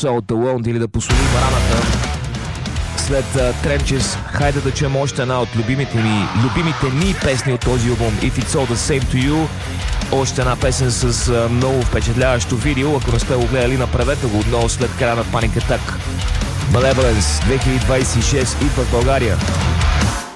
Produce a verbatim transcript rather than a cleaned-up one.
So Alone, или да посолим раната. След uh, Trenches, хайде да чуем още една от любимите ми, любимите ни песни от този албум, If It's All The Same To You. Още една песен с uh, много впечатляващо видео. Ако не сте го гледали, направете го отново след края на Panic Attack. Malevolence две хиляди двадесет и шест идва в България.